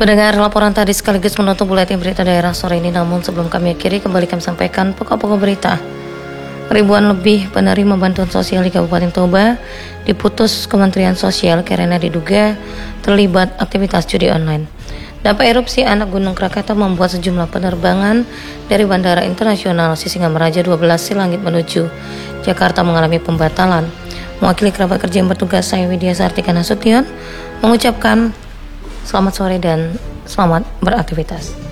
Pendengar, laporan tadi sekaligus menutup buletin berita daerah sore ini. Namun sebelum kami akhiri, kembali kami sampaikan pokok-pokok berita. Ribuan lebih penerima bantuan sosial di Kabupaten Toba diputus Kementerian Sosial karena diduga terlibat aktivitas judi online. Dampak erupsi anak Gunung Krakatau membuat sejumlah penerbangan dari Bandara Internasional Sisingamaraja 12 Silangit menuju Jakarta mengalami pembatalan. Mewakili kerabat kerja yang bertugas, saya Widya Sartika Nasution mengucapkan selamat sore dan selamat beraktivitas.